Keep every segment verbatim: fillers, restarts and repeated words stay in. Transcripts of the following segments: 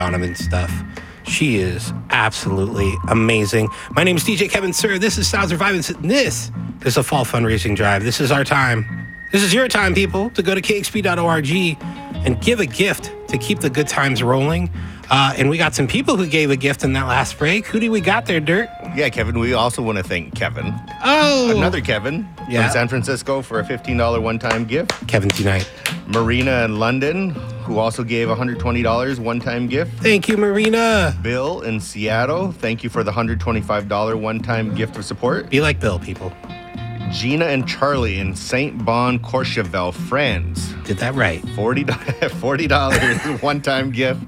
and stuff. She is absolutely amazing. My name is D J Kevin Sir. This is Sounds of Vibance. This is a fall fundraising drive. This is our time. This is your time, people, to go to K X P dot org and give a gift to keep the good times rolling. Uh, and we got some people who gave a gift in that last break. Who do we got there, Dirk? Yeah, Kevin, we also want to thank Kevin. Oh! Another Kevin yeah. from San Francisco for a fifteen dollars one-time gift. Kevin's Unite. Marina in London, who also gave a one hundred twenty dollars one-time gift. Thank you, Marina. Bill in Seattle, thank you for the one hundred twenty-five dollars one-time gift of support. Be like Bill, people. Gina and Charlie in Saint Bon, Courchevel, France. Did that right. forty dollars forty dollars one-time gift.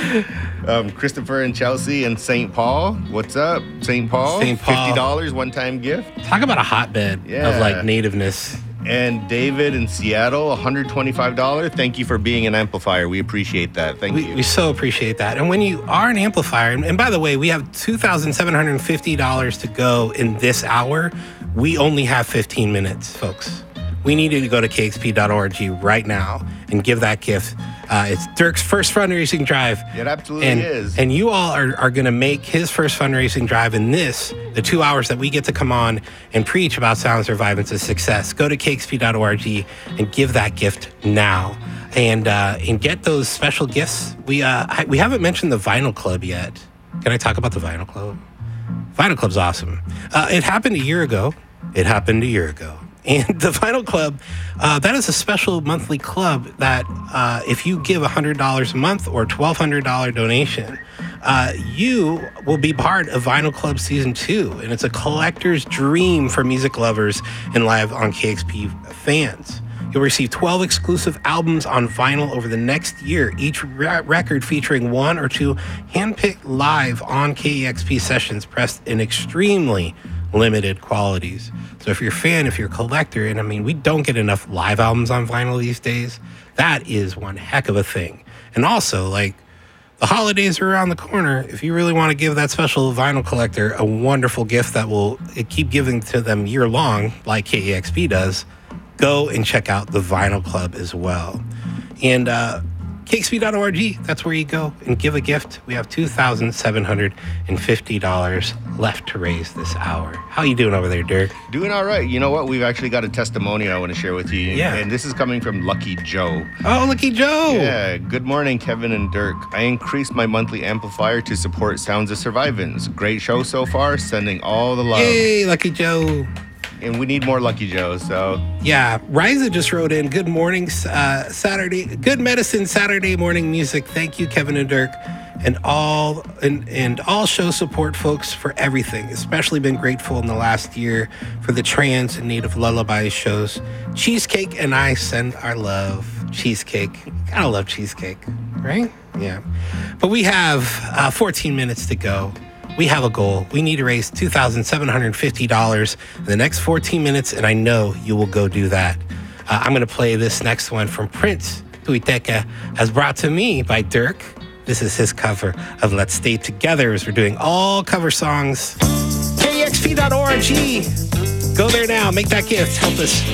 Um, Christopher and Chelsea in Saint Paul. What's up, Saint Paul? Saint Paul. fifty dollars one-time gift. Talk about a hotbed Yeah. of like nativeness. And David in Seattle, one hundred twenty-five dollars. Thank you for being an amplifier. We appreciate that. Thank We, you. we so appreciate that. And when you are an amplifier, and, and by the way, we have two thousand seven hundred fifty dollars to go in this hour. We only have fifteen minutes, folks. We need you to go to K X P dot org right now and give that gift. Uh, it's Dirk's first fundraising drive. It absolutely and, is. And you all are, are going to make his first fundraising drive in this, the two hours that we get to come on and preach about Sounds of Vibance and success. Go to K X P dot org and give that gift now. And uh, and get those special gifts. We uh, I, we haven't mentioned the Vinyl Club yet. Can I talk about the Vinyl Club? Vinyl Club's awesome. Uh, it happened a year ago. It happened a year ago. And the Vinyl Club, uh, that is a special monthly club that uh, if you give one hundred dollars a month or twelve hundred dollars donation, uh, you will be part of Vinyl Club Season two. And it's a collector's dream for music lovers and live on K X P fans. You'll receive twelve exclusive albums on vinyl over the next year, each re- record featuring one or two handpicked live on K E X P sessions pressed in extremely limited qualities. So if you're a fan, if you're a collector, and I mean, we don't get enough live albums on vinyl these days, that is one heck of a thing. And also, like, the holidays are around the corner. If you really want to give that special vinyl collector a wonderful gift that will keep giving to them year long, like K E X P does, go and check out the Vinyl Club as well. And uh, K X P dot org, that's where you go and give a gift. We have two thousand seven hundred fifty dollars left to raise this hour. How you doing over there, Dirk? Doing all right. You know what? We've actually got a testimony I want to share with you. Yeah. And this is coming from Lucky Joe. Oh, Lucky Joe. Yeah. Good morning, Kevin and Dirk. I increased my monthly amplifier to support Sounds of Survivance. Great show so far. Sending all the love. Yay, Lucky Joe. And we need more Lucky Joes, so. Yeah, Riza just wrote in, good morning, uh, Saturday, good medicine Saturday morning music. Thank you, Kevin and Dirk, and all and, and all show support folks for everything. Especially been grateful in the last year for the trans and native lullaby shows. Cheesecake and I send our love. Cheesecake, gotta love cheesecake, right? Yeah, but we have uh, fourteen minutes to go. We have a goal. We need to raise two thousand seven hundred fifty dollars in the next fourteen minutes, and I know you will go do that. Uh, I'm going to play this next one from Prince, Tuiteca, as brought to me by Dirk. This is his cover of Let's Stay Together, as we're doing all cover songs. K X P dot org. Go there now. Make that gift. Help us